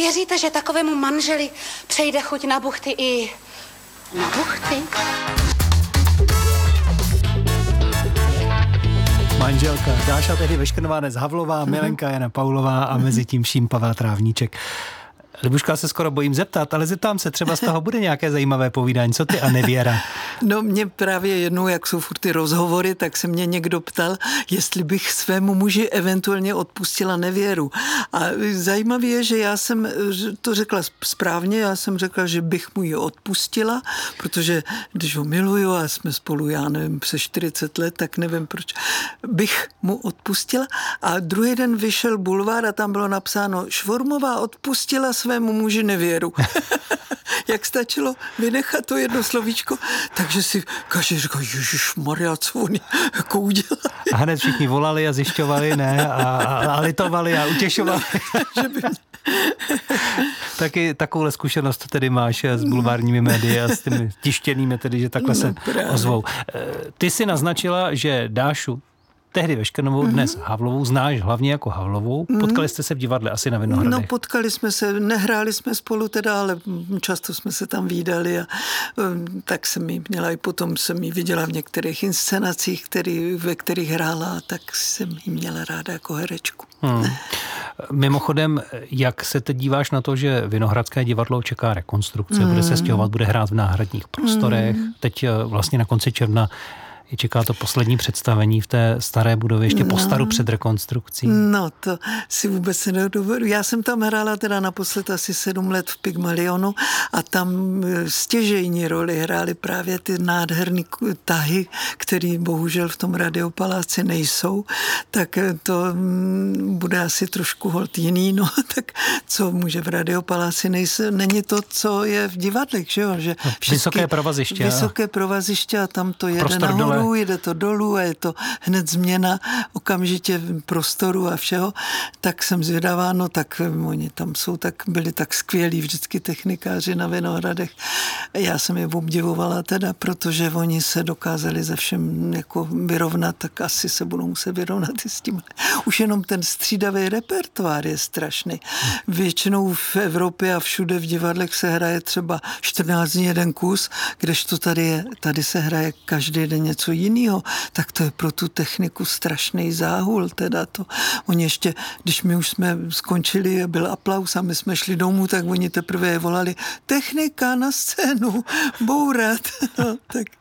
věříte, že takovému manželi přejde chuť na buchty i na buchty? Manželka Dáša tehdy Veškrnová, dnes Havlová, Milenka Jana Paulová a mezi tím vším Pavel Trávníček. Libuška, se skoro bojím zeptat, ale zeptám se, třeba z toho bude nějaké zajímavé povídání. Co ty a nevěra? No mě právě jednou, jak jsou furt ty rozhovory, tak se mě někdo ptal, jestli bych svému muži eventuálně odpustila nevěru. A zajímavé je, že já jsem to řekla správně, já jsem řekla, že bych mu ji odpustila, protože když ho miluju a jsme spolu, já nevím, přes 40 let, tak nevím, proč bych mu odpustila. A druhý den vyšel bulvár a tam bylo napsáno: Švormová odpustila svému muži nevěru. Jak stačilo vynechat to jedno slovíčko, takže si každý říkal, ježišmarja, co oni jako udělali. A hned všichni volali a zjišťovali, ne? A litovali a utěšovali. Taky takovouhle zkušenost tedy máš s bulvárními médii a s těmi tištěnými, tedy, že takhle se ozvou. Ty si naznačila, že Dášu tehdy Veškrnovou, dnes Havlovou, znáš hlavně jako Havlovou. Potkali jste se v divadle asi na Vinohradech? No, potkali jsme se, nehráli jsme spolu teda, ale často jsme se tam vídali a tak jsem jí měla, i potom jsem jí viděla v některých inscenacích, ve kterých hrála, tak jsem jí měla ráda jako herečku. Mimochodem, jak se teď díváš na to, že Vinohradské divadlo čeká rekonstrukce, bude se stěhovat, bude hrát v náhradních prostorech, teď vlastně na konci června čeká to poslední představení v té staré budově, ještě po staru před rekonstrukcí. No, to si vůbec nedovedu. Já jsem tam hrála teda naposled asi 7 let v Pygmalionu a tam stěžejní roli hrály právě ty nádherný tahy, které bohužel v tom Radiopaláci nejsou, tak to bude asi trošku holt jiný, no, tak co může v Radiopaláci není to, co je v divadlech, že jo? Že vysoké provaziště. Vysoké provaziště a tam to jede nahoru, jde to dolů a je to hned změna okamžitě prostoru a všeho, tak jsem zvědavá, no tak oni tam byli tak skvělí vždycky technikáři na Vinohradech. Já jsem je obdivovala teda, protože oni se dokázali ze všem jako vyrovnat, tak asi se budou muset vyrovnat i s tím. Už jenom ten střídavý repertoár je strašný. Většinou v Evropě a všude v divadlech se hraje třeba 14 dní jeden kus, kdežto tady se hraje každý den něco jinýho, tak to je pro tu techniku strašný záhul, teda to. Oni ještě, když my už jsme skončili a byl aplaus a my jsme šli domů, tak oni teprve volali: technika na scénu, bourat. No,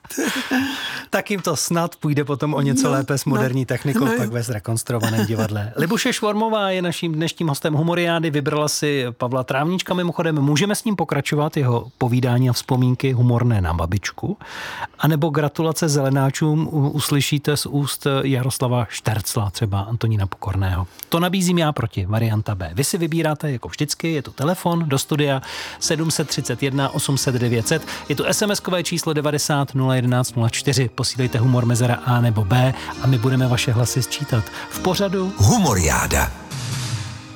tak jim to snad půjde potom o něco lépe s moderní technikou, pak ve zrekonstruovaném divadle. Libuše Švormová je naším dnešním hostem Humoriády, vybrala si Pavla Trávníčka, mimochodem můžeme s ním pokračovat, jeho povídání a vzpomínky humorné na babičku, anebo gratulace zelenáčům uslyšíte z úst Jaroslava Štercla, třeba Antonína Pokorného. To nabízím já proti, varianta B. Vy si vybíráte jako vždycky, je to telefon do studia 731 800 900, je tu SMS-kové číslo 90 011 04, posílejte humor mezera A nebo B a my budeme vaše hlasy sčítat. V pořadu Humoriáda.